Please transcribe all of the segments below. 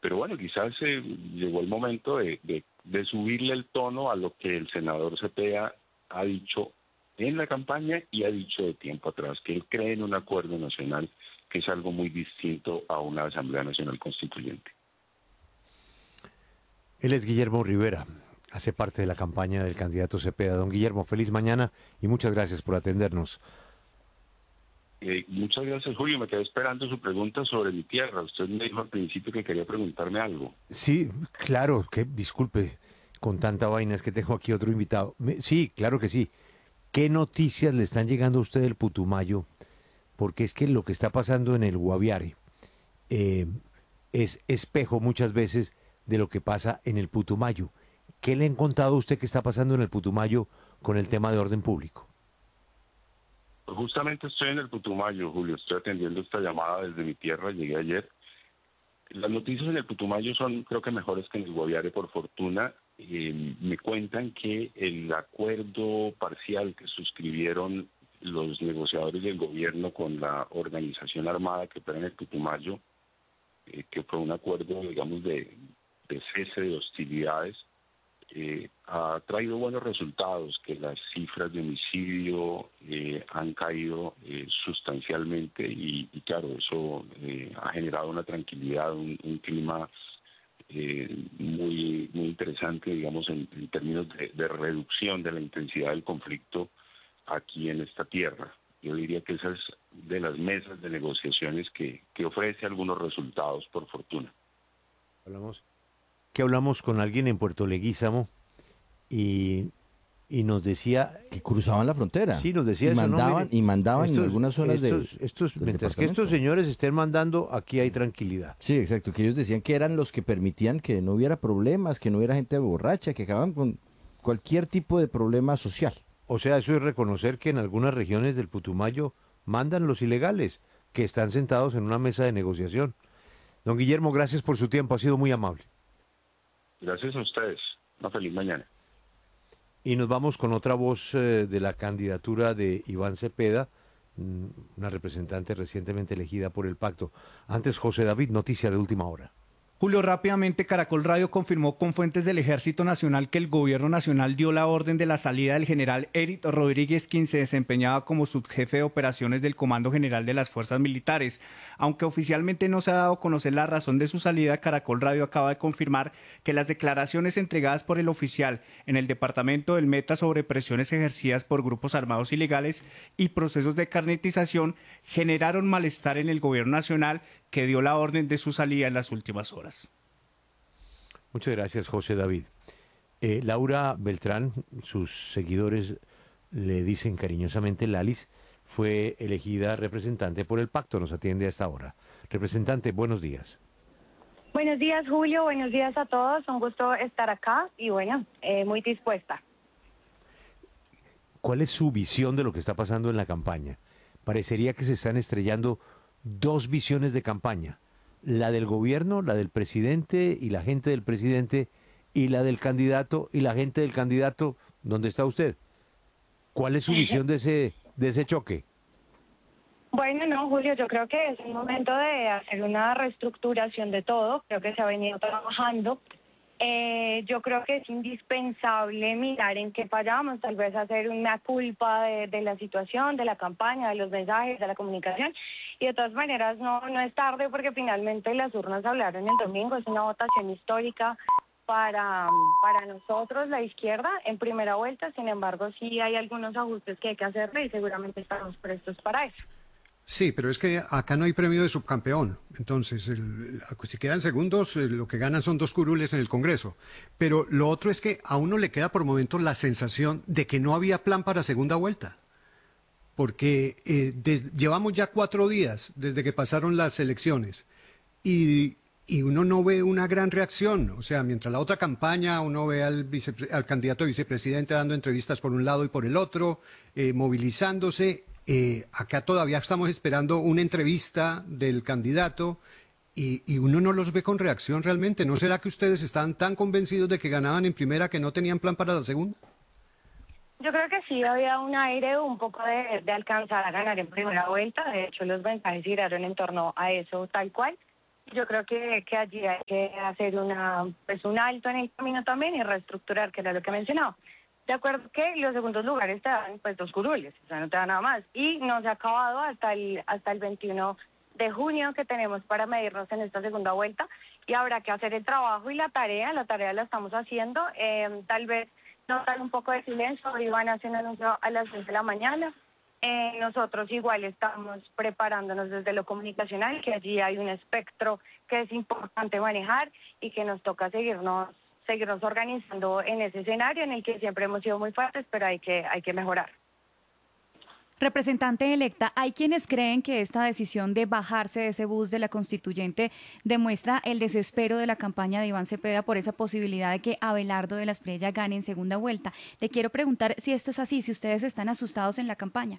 Pero bueno, quizás llegó el momento de subirle el tono a lo que el senador Cepeda ha dicho en la campaña y ha dicho de tiempo atrás, que él cree en un acuerdo nacional, que es algo muy distinto a una Asamblea Nacional Constituyente. Él es Guillermo Rivera, hace parte de la campaña del candidato Cepeda. Don Guillermo, feliz mañana y muchas gracias por atendernos. Muchas gracias, Julio. Me quedé esperando su pregunta sobre mi tierra. Usted me dijo al principio que quería preguntarme algo. Sí, claro, que disculpe, con tanta vaina es que tengo aquí otro invitado. Sí, claro que sí. ¿Qué noticias le están llegando a usted del Putumayo? Porque es que lo que está pasando en el Guaviare eh, es espejo muchas veces de lo que pasa en el Putumayo. ¿Qué le han contado a usted que está pasando en el Putumayo con el tema de orden público? Pues justamente estoy en el Putumayo, Julio. Estoy atendiendo esta llamada desde mi tierra. Llegué ayer. Las noticias en el Putumayo son, creo que, mejores que en el Guaviare, por fortuna. Me cuentan que el acuerdo parcial que suscribieron los negociadores del gobierno con la organización armada que opera en el Putumayo, que fue un acuerdo, digamos, de cese de hostilidades, ha traído buenos resultados, que las cifras de homicidio han caído sustancialmente y claro, eso ha generado una tranquilidad, un clima muy interesante, digamos, en términos de reducción de la intensidad del conflicto aquí en esta tierra. Yo diría que esa es de las mesas de negociaciones que ofrece algunos resultados, por fortuna. Hablamos, que hablamos con alguien en Puerto Leguízamo y, y nos decía, Que cruzaban la frontera sí, nos decía eso, no, mire, y mandaban en estos, algunas zonas del mientras que estos departamento. señores estén mandando, aquí hay tranquilidad. Sí, exacto, que ellos decían que eran los que permitían que no hubiera problemas, que no hubiera gente borracha, que acababan con cualquier tipo de problema social. O sea, eso es reconocer que en algunas regiones del Putumayo mandan los ilegales, que están sentados en una mesa de negociación. Don Guillermo, gracias por su tiempo, ha sido muy amable. Gracias a ustedes. Una feliz mañana. Y nos vamos con otra voz de la candidatura de Iván Cepeda, una representante recientemente elegida por el pacto. Antes, José David, noticia de última hora. Julio, rápidamente Caracol Radio confirmó con fuentes del Ejército Nacional que el Gobierno Nacional dio la orden de la salida del general Eric Rodríguez, quien se desempeñaba como subjefe de operaciones del Comando General de las Fuerzas Militares. Aunque oficialmente no se ha dado a conocer la razón de su salida, Caracol Radio acaba de confirmar que las declaraciones entregadas por el oficial en el departamento del Meta sobre presiones ejercidas por grupos armados ilegales y procesos de carnetización generaron malestar en el Gobierno Nacional, que dio la orden de su salida en las últimas horas. Muchas gracias, José David. Laura Beltrán, sus seguidores le dicen cariñosamente Lalis, fue elegida representante por el pacto, nos atiende a esta hora. Representante, buenos días. Buenos días, Julio, buenos días a todos, un gusto estar acá y bueno, muy dispuesta. ¿Cuál es su visión de lo que está pasando en la campaña? Parecería que se están estrellando dos visiones de campaña, la del gobierno, la del presidente y la gente del presidente, y la del candidato y la gente del candidato. ¿Dónde está usted? ¿Cuál es su visión de ese choque? Bueno, no, Julio, yo creo que es el momento de hacer una reestructuración de todo, creo que se ha venido trabajando. Yo creo que es indispensable mirar en qué fallamos, tal vez hacer una culpa de la situación, de la campaña, de los mensajes, de la comunicación. Y de todas maneras no es tarde porque finalmente las urnas hablaron el domingo, es una votación histórica para nosotros, la izquierda, en primera vuelta. Sin embargo, sí hay algunos ajustes que hay que hacerle y seguramente estamos prestos para eso. Sí, pero es que acá no hay premio de subcampeón. Entonces, si quedan segundos, lo que ganan son 2 curules en el Congreso. Pero lo otro es que a uno le queda por momentos la sensación de que no había plan para segunda vuelta. Porque llevamos ya 4 días desde que pasaron las elecciones y uno no ve una gran reacción. O sea, mientras la otra campaña uno ve al candidato a vicepresidente dando entrevistas por un lado y por el otro, movilizándose. Acá todavía estamos esperando una entrevista del candidato y uno no los ve con reacción realmente. ¿No será que ustedes están tan convencidos de que ganaban en primera que no tenían plan para la segunda? Yo creo que sí había un aire un poco de alcanzar a ganar en primera vuelta. De hecho, los mensajes giraron en torno a eso tal cual. Yo creo que allí hay que hacer un alto en el camino también y reestructurar, que era lo que mencionaba. De acuerdo que los segundos lugares te dan pues 2 curules, o sea, no te dan nada más. Y no se ha acabado hasta el 21 de junio que tenemos para medirnos en esta segunda vuelta y habrá que hacer el trabajo y la tarea la estamos haciendo. Tal vez notar un poco de silencio, iban a hacer un anuncio a las 6 de la mañana. Nosotros igual estamos preparándonos desde lo comunicacional, que allí hay un espectro que es importante manejar y que nos toca seguirnos organizando en ese escenario en el que siempre hemos sido muy fuertes, pero hay que mejorar. Representante electa, hay quienes creen que esta decisión de bajarse de ese bus de la constituyente demuestra el desespero de la campaña de Iván Cepeda por esa posibilidad de que Abelardo de la Espriella gane en segunda vuelta. Le quiero preguntar si esto es así, si ustedes están asustados en la campaña.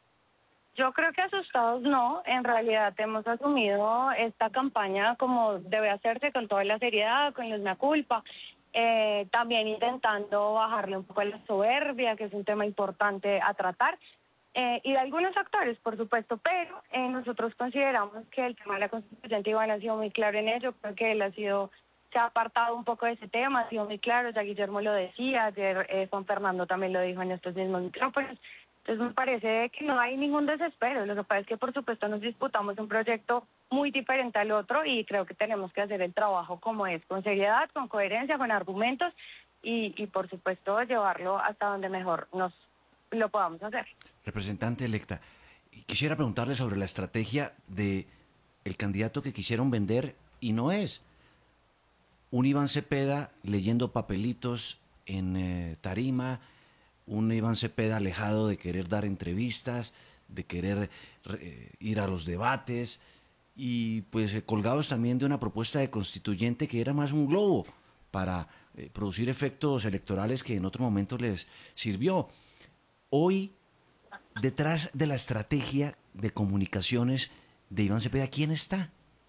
Yo creo que asustados no, en realidad hemos asumido esta campaña como debe hacerse, con toda la seriedad, con los mea culpa, también intentando bajarle un poco a la soberbia, que es un tema importante a tratar, y de algunos actores, por supuesto, pero nosotros consideramos que el tema de la constituyente Iván ha sido muy claro en ello, creo que él se ha apartado un poco de ese tema, ha sido muy claro, ya Guillermo lo decía, ayer Juan Fernando también lo dijo en estos mismos micrófonos. Entonces me parece que no hay ningún desespero. Lo que pasa es que por supuesto nos disputamos un proyecto muy diferente al otro y creo que tenemos que hacer el trabajo como es, con seriedad, con coherencia, con argumentos y por supuesto llevarlo hasta donde mejor nos lo podamos hacer. Representante electa, quisiera preguntarle sobre la estrategia de el candidato que quisieron vender y no es. Un Iván Cepeda leyendo papelitos en tarima, un Iván Cepeda alejado de querer dar entrevistas, de querer ir a los debates y pues colgados también de una propuesta de constituyente que era más un globo para producir efectos electorales que en otro momento les sirvió. Hoy, detrás de la estrategia de comunicaciones de Iván Cepeda, ¿quién está?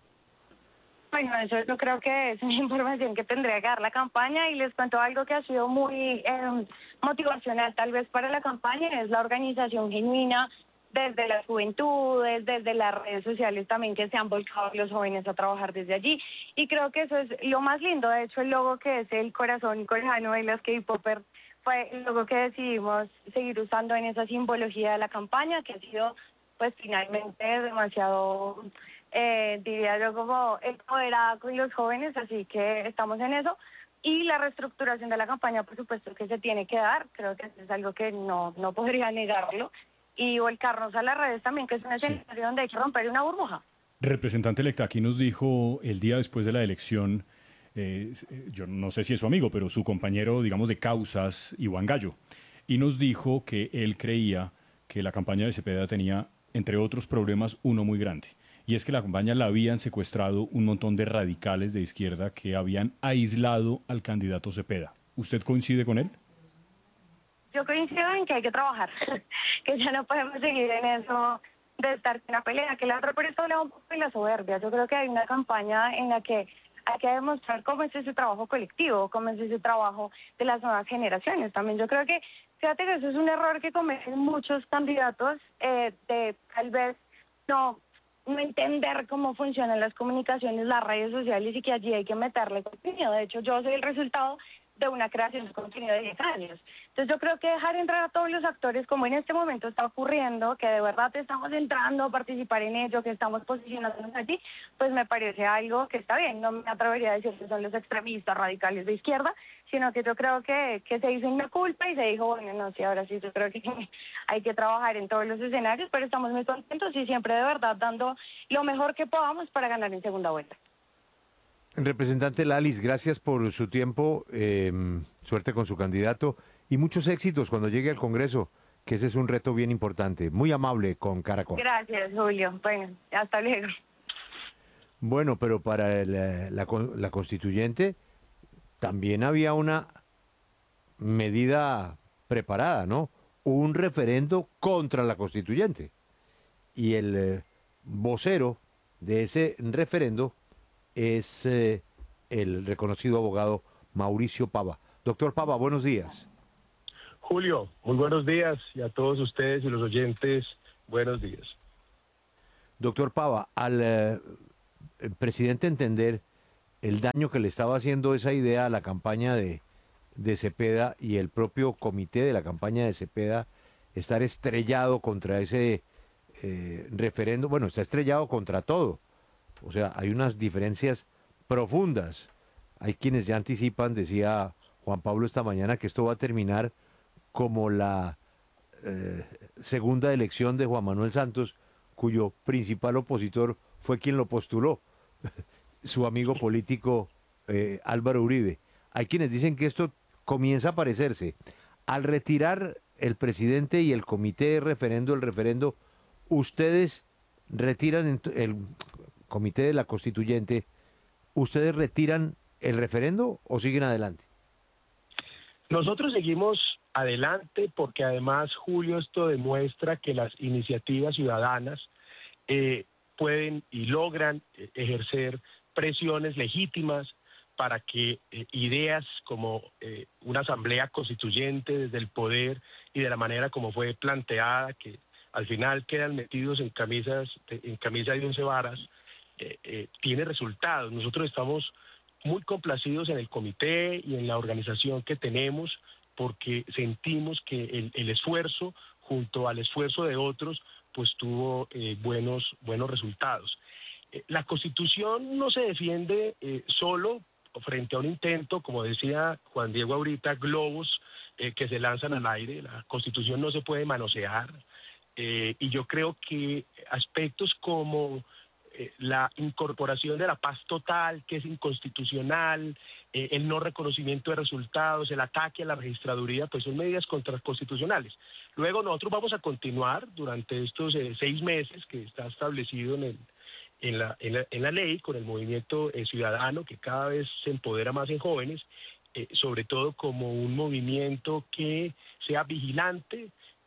Bueno, eso yo creo que es una información que tendría que dar la campaña y les cuento algo que ha sido muy motivacional tal vez para la campaña, es la organización genuina desde las juventudes, desde las redes sociales también que se han volcado los jóvenes a trabajar desde allí y creo que eso es lo más lindo. De hecho el logo que es el corazón coreano de las K-Popper fue el logo que decidimos seguir usando en esa simbología de la campaña que ha sido pues finalmente demasiado diría yo como empoderada con los jóvenes, así que estamos en eso. Y la reestructuración de la campaña, por supuesto que se tiene que dar, creo que es algo que no podría negarlo, y volcarnos a las redes también, que es un escenario donde hay que romper una burbuja. Representante electa, aquí nos dijo el día después de la elección, yo no sé si es su amigo, pero su compañero, digamos, de causas, Iván Gallo, y nos dijo que él creía que la campaña de Cepeda tenía, entre otros problemas, uno muy grande. Y es que la campaña la habían secuestrado un montón de radicales de izquierda que habían aislado al candidato Cepeda. ¿Usted coincide con él? Yo coincido en que hay que trabajar, que ya no podemos seguir en eso de estar en una pelea, que la otra por eso habla un poco de la soberbia. Yo creo que hay una campaña en la que hay que demostrar cómo es ese trabajo colectivo, cómo es ese trabajo de las nuevas generaciones. También yo creo que, fíjate que eso es un error que cometen muchos candidatos de tal vez no entender cómo funcionan las comunicaciones, las redes sociales y que allí hay que meterle contenido. De hecho, yo soy el resultado de una creación de contenido de 10 años. Entonces yo creo que dejar entrar a todos los actores como en este momento está ocurriendo, que de verdad estamos entrando a participar en ello, que estamos posicionándonos allí, pues me parece algo que está bien. No me atrevería a decir que son los extremistas radicales de izquierda, sino que yo creo que se hizo una culpa y se dijo, bueno, no, sí, ahora sí, yo creo que hay que trabajar en todos los escenarios, pero estamos muy contentos y siempre de verdad dando lo mejor que podamos para ganar en segunda vuelta. Representante Lalis, gracias por su tiempo, suerte con su candidato y muchos éxitos cuando llegue al Congreso, que ese es un reto bien importante. Muy amable con Caracol. Gracias, Julio. Bueno, hasta luego. Bueno, pero para la constituyente también había una medida preparada, ¿no? Un referendo contra la constituyente. Y el vocero de ese referendo es el reconocido abogado Mauricio Pava. Doctor Pava, buenos días. Julio, muy buenos días y a todos ustedes y los oyentes, buenos días. Doctor Pava, al presidente entender el daño que le estaba haciendo esa idea a la campaña de Cepeda y el propio comité de la campaña de Cepeda estar estrellado contra ese referendo? Bueno, está estrellado contra todo. O sea, hay unas diferencias profundas. Hay quienes ya anticipan, decía Juan Pablo esta mañana, que esto va a terminar como la segunda elección de Juan Manuel Santos, cuyo principal opositor fue quien lo postuló, su amigo político Álvaro Uribe. Hay quienes dicen que esto comienza a parecerse. Al retirar el presidente y el comité de referendo, el referendo, ¿ustedes retiran el comité de la constituyente, ustedes retiran el referendo o siguen adelante? Nosotros seguimos adelante porque además, Julio, esto demuestra que las iniciativas ciudadanas pueden y logran ejercer presiones legítimas para que ideas como una asamblea constituyente desde el poder y de la manera como fue planteada, que al final quedan metidos en camisa de 11 varas, tiene resultados. Nosotros estamos muy complacidos en el comité y en la organización que tenemos, porque sentimos que el esfuerzo, junto al esfuerzo de otros, pues tuvo buenos resultados. La Constitución no se defiende solo frente a un intento, como decía Juan Diego ahorita, globos que se lanzan al aire. La Constitución no se puede manosear, y yo creo que aspectos como la incorporación de la paz total, que es inconstitucional, el no reconocimiento de resultados, el ataque a la registraduría, pues son medidas contraconstitucionales. Luego nosotros vamos a continuar durante estos 6 meses que está establecido en la ley, con el movimiento ciudadano, que cada vez se empodera más en jóvenes, sobre todo como un movimiento que sea vigilante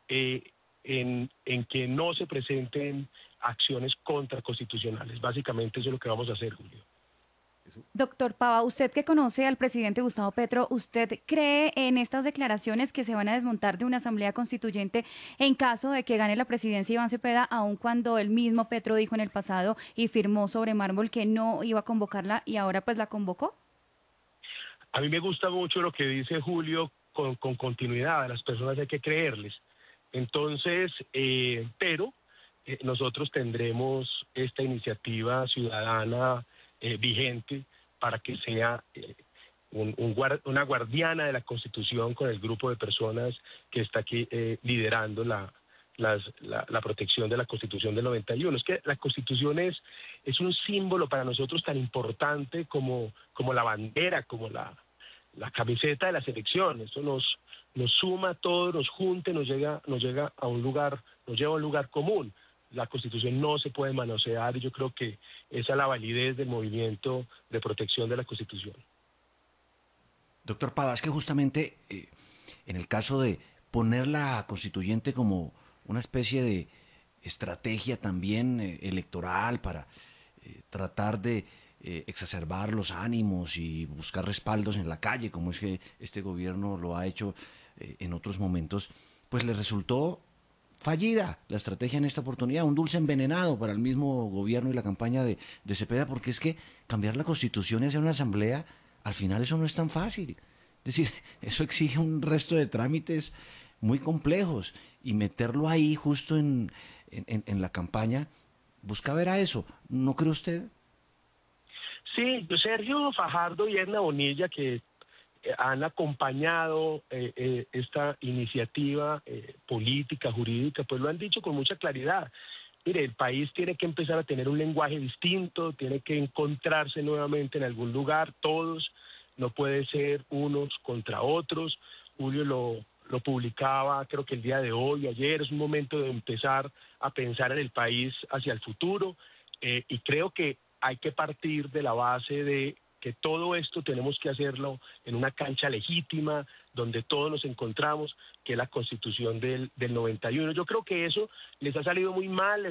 en que no se presenten acciones contraconstitucionales. Básicamente eso es lo que vamos a hacer, Julio. Doctor Pava, usted que conoce al presidente Gustavo Petro, ¿usted cree en estas declaraciones que se van a desmontar de una asamblea constituyente en caso de que gane la presidencia Iván Cepeda, aun cuando el mismo Petro dijo en el pasado y firmó sobre mármol que no iba a convocarla y ahora pues la convocó? A mí me gusta mucho lo que dice Julio con continuidad. A las personas hay que creerles. Entonces, pero nosotros tendremos esta iniciativa ciudadana vigente para que sea una guardiana de la Constitución con el grupo de personas que está aquí liderando la protección de la Constitución del 91. Es que la Constitución es un símbolo para nosotros tan importante como la bandera, como la camiseta de la selección. Eso nos suma a todos, nos junta, nos lleva a un lugar común. La Constitución no se puede manosear y yo creo que esa es la validez del movimiento de protección de la Constitución. Doctor Pava, es que justamente en el caso de poner la constituyente como una especie de estrategia también electoral para tratar de exacerbar los ánimos y buscar respaldos en la calle, como es que este gobierno lo ha hecho en otros momentos, pues le resultó fallida la estrategia en esta oportunidad, un dulce envenenado para el mismo gobierno y la campaña de Cepeda, porque es que cambiar la Constitución y hacer una asamblea, al final eso no es tan fácil. Es decir, eso exige un resto de trámites muy complejos y meterlo ahí justo en la campaña busca ver a eso, ¿no cree usted? Sí, Sergio Fajardo y Edna Bonilla, que han acompañado esta iniciativa política, jurídica, pues lo han dicho con mucha claridad. Mire, el país tiene que empezar a tener un lenguaje distinto, tiene que encontrarse nuevamente en algún lugar, todos, no puede ser unos contra otros. Julio lo publicaba, creo que el día de hoy, ayer, es un momento de empezar a pensar en el país hacia el futuro, y creo que hay que partir de la base de que todo esto tenemos que hacerlo en una cancha legítima, donde todos nos encontramos, que es la Constitución del 91. Yo creo que eso les ha salido muy mal,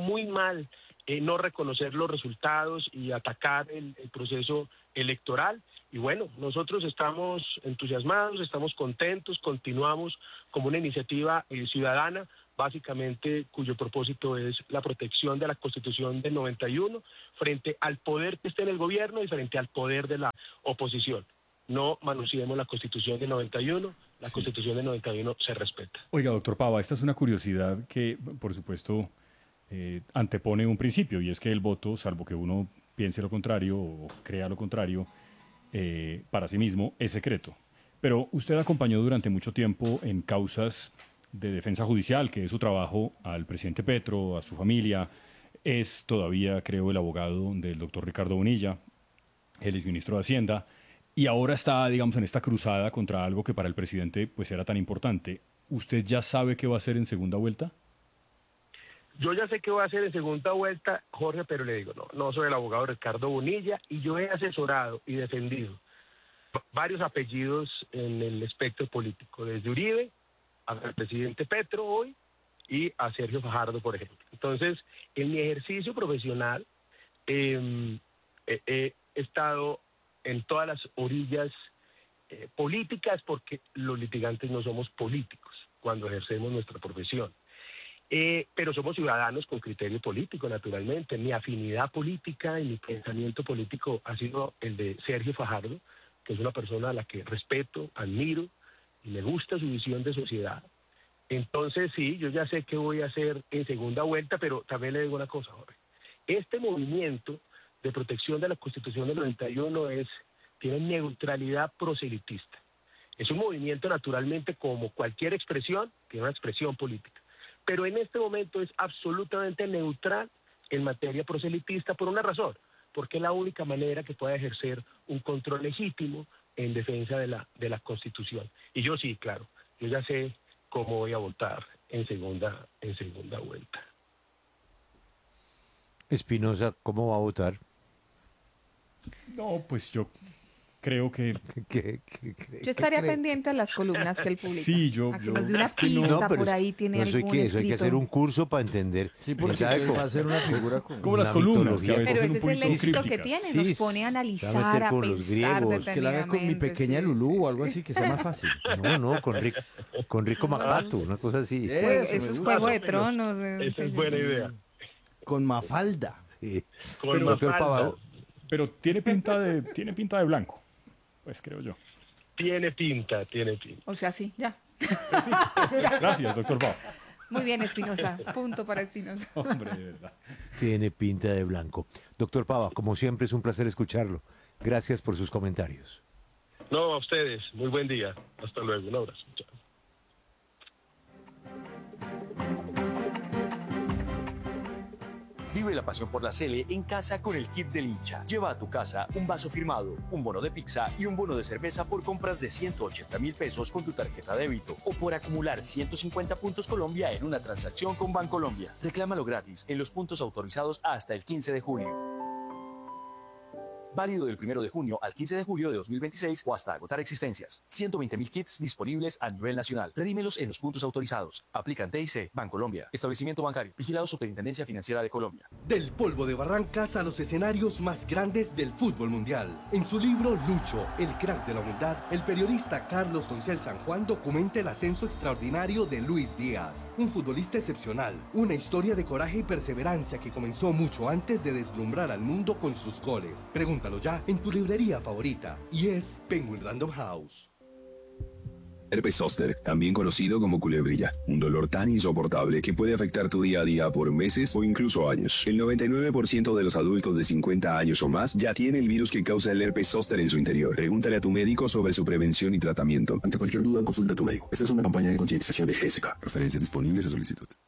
no reconocer los resultados y atacar el proceso electoral. Y bueno, nosotros estamos entusiasmados, estamos contentos, continuamos como una iniciativa ciudadana. básicamente cuyo propósito es la protección de la Constitución del 91 frente al poder que esté en el gobierno y frente al poder de la oposición. No manoseemos la Constitución del 91, la Constitución del 91 se respeta. Oiga, doctor Pava, esta es una curiosidad que, por supuesto, antepone un principio, y es que el voto, salvo que uno piense lo contrario o crea lo contrario, para sí mismo es secreto. Pero usted acompañó durante mucho tiempo en causas de defensa judicial, que es su trabajo, al presidente Petro, a su familia. Es todavía, creo, el abogado del doctor Ricardo Bonilla, el exministro de Hacienda, y ahora está, digamos, en esta cruzada contra algo que para el presidente pues era tan importante. ¿Usted ya sabe qué va a hacer en segunda vuelta? Yo ya sé qué voy a hacer en segunda vuelta, Jorge, pero le digo, no soy el abogado Ricardo Bonilla, y yo he asesorado y defendido varios apellidos en el espectro político, desde Uribe al presidente Petro hoy y a Sergio Fajardo, por ejemplo. Entonces, en mi ejercicio profesional he estado en todas las orillas políticas, porque los litigantes no somos políticos cuando ejercemos nuestra profesión. Pero somos ciudadanos con criterio político, naturalmente. Mi afinidad política y mi pensamiento político ha sido el de Sergio Fajardo, que es una persona a la que respeto, admiro, y me gusta su visión de sociedad. Entonces, sí, yo ya sé qué voy a hacer en segunda vuelta, pero también le digo una cosa, Jorge. Este movimiento de protección de la Constitución del 91 tiene neutralidad proselitista. Es un movimiento, naturalmente, como cualquier expresión, tiene una expresión política. Pero en este momento es absolutamente neutral en materia proselitista por una razón, porque es la única manera que pueda ejercer un control legítimo en defensa de la Constitución. Y yo sí, claro, yo ya sé cómo voy a votar en segunda vuelta. Espinosa, ¿cómo va a votar? No, pues yo creo que... Yo estaría pendiente a las columnas que él publica. Sí, yo nos dé una pista por ahí, tiene algún escrito. Eso hay que hacer un curso para entender. Sí, porque va a ser una figura como las columnas, que a veces pero son ese es el éxito que tiene, nos pone a analizar, a pensar detenidamente. Que la haga con mi pequeña Lulú o algo así, que sea más fácil. No, con Rico Mapato, una cosa así. Eso es Juego de Tronos. Esa es buena idea. Con Mafalda. Sí. Con Mafalda. Pero tiene pinta de blanco. Pues creo yo. Tiene pinta. O sea, sí, ya. Sí. Gracias, doctor Pau. Muy bien, Espinosa. Punto para Espinosa. Hombre, de verdad. Tiene pinta de blanco. Doctor Pava, como siempre es un placer escucharlo. Gracias por sus comentarios. No, a ustedes. Muy buen día. Hasta luego. Un abrazo. Chao. Vive la pasión por la Sele en casa con el kit del hincha. Lleva a tu casa un vaso firmado, un bono de pizza y un bono de cerveza por compras de 180.000 pesos con tu tarjeta débito o por acumular 150 puntos Colombia en una transacción con Bancolombia. Reclámalo gratis en los puntos autorizados hasta el 15 de julio. Válido del 1 de junio al 15 de julio de 2026 o hasta agotar existencias. 120.000 kits disponibles a nivel nacional. Redímelos en los puntos autorizados. Aplican TIC, Bancolombia. Establecimiento bancario. Vigilado Superintendencia Financiera de Colombia. Del polvo de Barrancas a los escenarios más grandes del fútbol mundial. En su libro Lucho, el crack de la humildad, el periodista Carlos Doncel San Juan documenta el ascenso extraordinario de Luis Díaz. Un futbolista excepcional. Una historia de coraje y perseverancia que comenzó mucho antes de deslumbrar al mundo con sus goles. Pregúntalo ya en tu librería favorita. Y es Penguin Random House. Herpes zóster, también conocido como culebrilla, un dolor tan insoportable que puede afectar tu día a día por meses o incluso años. El 99% de los adultos de 50 años o más ya tiene el virus que causa el herpes zóster en su interior. Pregúntale a tu médico sobre su prevención y tratamiento. Ante cualquier duda, consulta a tu médico. Esta es una campaña de concientización de GSK. Referencias disponibles a solicitud.